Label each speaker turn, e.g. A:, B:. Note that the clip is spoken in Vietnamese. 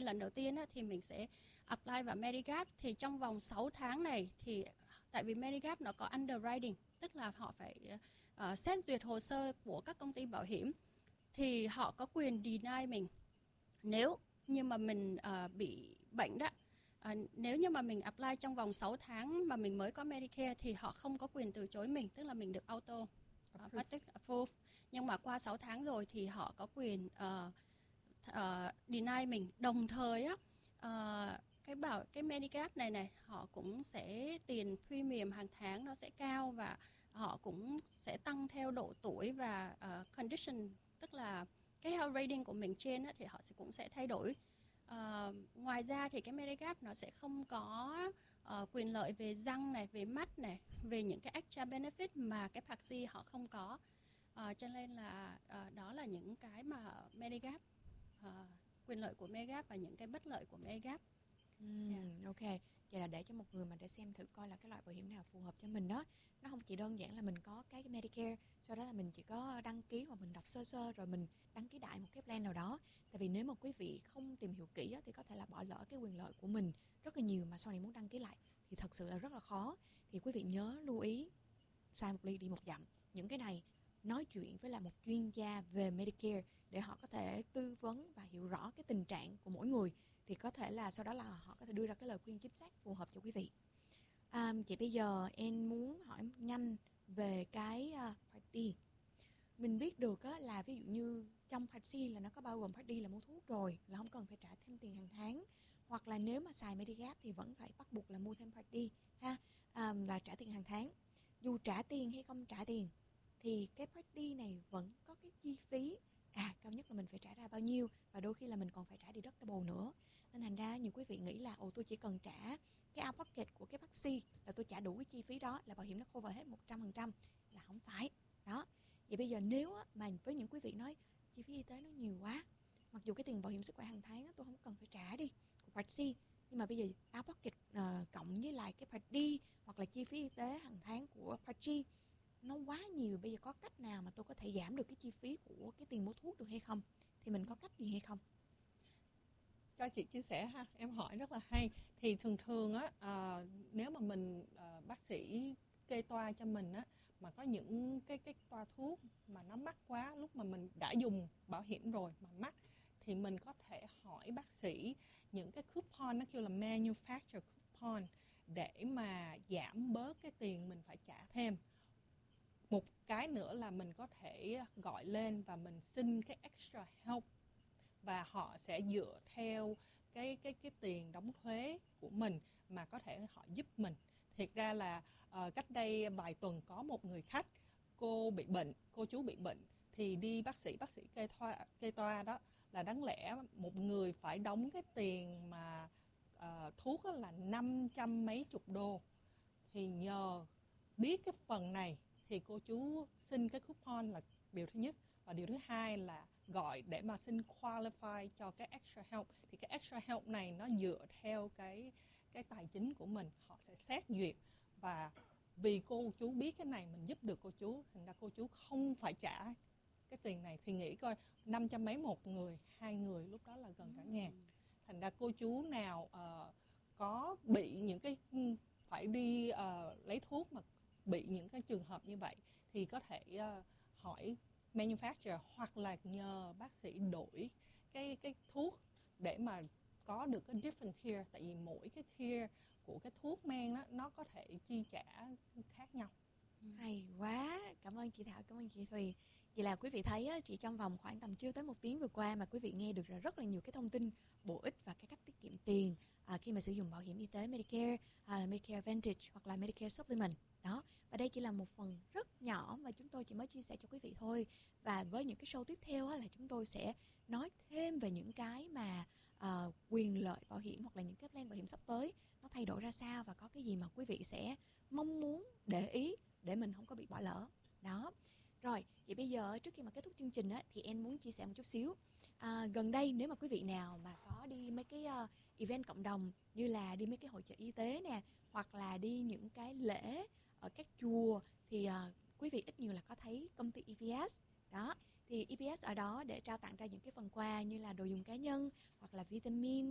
A: lần đầu tiên á, thì mình sẽ apply vào Medigap. Thì trong vòng 6 tháng này thì tại vì Medigap nó có underwriting, tức là họ phải xét duyệt hồ sơ của các công ty bảo hiểm, thì họ có quyền deny mình. Nếu như mà mình bị bệnh đó, nếu như mà mình apply trong vòng 6 tháng mà mình mới có Medicare thì họ không có quyền từ chối mình, tức là mình được auto approve. Nhưng mà qua 6 tháng rồi thì họ có quyền deny mình. Đồng thời á, cái Medigap này họ cũng sẽ tiền premium hàng tháng nó sẽ cao, và họ cũng sẽ tăng theo độ tuổi và condition, tức là cái health rating của mình trên á, thì họ cũng sẽ thay đổi. Ngoài ra thì cái Medigap nó sẽ không có quyền lợi về răng này, về mắt này, về những cái extra benefit mà cái Paxi họ không có. Cho nên là đó là những cái mà Medigap, quyền lợi của Medigap và những cái bất lợi của Medigap.
B: Ok, vậy là để cho một người mà để xem thử coi là cái loại bảo hiểm nào phù hợp cho mình đó. Nó không chỉ đơn giản là mình có cái Medicare, sau đó là mình chỉ có đăng ký hoặc mình đọc sơ sơ rồi mình đăng ký đại một cái plan nào đó. Tại vì nếu mà quý vị không tìm hiểu kỹ á, thì có thể là bỏ lỡ cái quyền lợi của mình rất là nhiều, mà sau này muốn đăng ký lại thì thật sự là rất là khó. Thì quý vị nhớ lưu ý, sai một ly đi một dặm. Những cái này nói chuyện với là một chuyên gia về Medicare để họ có thể tư vấn và hiểu rõ cái tình trạng của mỗi người, thì có thể là sau đó là họ có thể đưa ra cái lời khuyên chính xác phù hợp cho quý vị. Chị bây giờ em muốn hỏi nhanh về cái Part D. Mình biết được á, là ví dụ như trong Part C là nó có bao gồm Part D là mua thuốc rồi, là không cần phải trả thêm tiền hàng tháng, hoặc là nếu mà xài Medigap thì vẫn phải bắt buộc là mua thêm Part D ha, là trả tiền hàng tháng. Dù trả tiền hay không trả tiền thì cái Part D này vẫn có cái chi phí, cao nhất là mình phải trả ra bao nhiêu, và đôi khi là mình còn phải trả deductible nữa. Nên thành ra nhiều quý vị nghĩ là tôi chỉ cần trả cái out pocket của cái Paxi là tôi trả đủ cái chi phí đó là bảo hiểm nó cover hết 100%, là không phải. Đó. Vậy bây giờ nếu mà với những quý vị nói chi phí y tế nó nhiều quá, mặc dù cái tiền bảo hiểm sức khỏe hàng tháng tôi không cần phải trả đi của Part C, nhưng mà bây giờ out pocket cộng với lại cái Part D hoặc là chi phí y tế hàng tháng của Part G nó quá nhiều, bây giờ có cách nào mà tôi có thể giảm được cái chi phí của cái tiền mua thuốc được hay không? Thì mình có cách gì hay không?
C: Cho chị chia sẻ ha, em hỏi rất là hay. Thì thường thường á, nếu mà mình bác sĩ kê toa cho mình á, mà có những cái toa thuốc mà nó mắc quá, lúc mà mình đã dùng bảo hiểm rồi mà mắc, thì mình có thể hỏi bác sĩ những cái coupon, nó kêu là manufacturer coupon, để mà giảm bớt cái tiền mình phải trả thêm. Một cái nữa là mình có thể gọi lên và mình xin cái extra help, và họ sẽ dựa theo cái tiền đóng thuế của mình mà có thể họ giúp mình. Thiệt ra là cách đây vài tuần có một người khách, cô chú bị bệnh thì đi bác sĩ kê toa đó, là đáng lẽ một người phải đóng cái tiền mà thuốc là 500 mấy chục đô. Thì nhờ biết cái phần này thì cô chú xin cái coupon là điều thứ nhất, và điều thứ hai là gọi để mà xin qualify cho cái extra help. Thì cái extra help này nó dựa theo cái tài chính của mình, họ sẽ xét duyệt, và vì cô chú biết cái này mình giúp được cô chú, thành ra cô chú không phải trả cái tiền này. Thì nghĩ coi 500 mấy một người, 2 người lúc đó là gần cả ngàn. Thành ra cô chú nào có bị những cái phải đi lấy thuốc mà bị những cái trường hợp như vậy thì có thể hỏi manufacturer, hoặc là nhờ bác sĩ đổi cái thuốc để mà có được cái different tier. Tại vì mỗi cái tier của cái thuốc men đó, nó có thể chi trả khác nhau.
B: Hay quá, cảm ơn chị Thảo, cảm ơn chị Thùy. Vậy là quý vị thấy á, chỉ trong vòng khoảng tầm chưa tới 1 tiếng vừa qua mà quý vị nghe được rất là nhiều cái thông tin bổ ích và cái cách tiết kiệm tiền khi mà sử dụng bảo hiểm y tế Medicare, Medicare Advantage hoặc là Medicare Supplement. Đó, và đây chỉ là một phần rất nhỏ mà chúng tôi chỉ mới chia sẻ cho quý vị thôi. Và với những cái show tiếp theo á, là chúng tôi sẽ nói thêm về những cái mà quyền lợi bảo hiểm hoặc là những cái plan bảo hiểm sắp tới nó thay đổi ra sao, và có cái gì mà quý vị sẽ mong muốn để ý để mình không có bị bỏ lỡ. Đó. Rồi, vậy bây giờ trước khi mà kết thúc chương trình á, thì em muốn chia sẻ một chút xíu. Gần đây nếu mà quý vị nào mà có đi mấy cái event cộng đồng, như là đi mấy cái hội chợ y tế nè, hoặc là đi những cái lễ ở các chùa, thì quý vị ít nhiều là có thấy công ty EPS. Đó, thì EPS ở đó để trao tặng ra những cái phần quà như là đồ dùng cá nhân hoặc là vitamin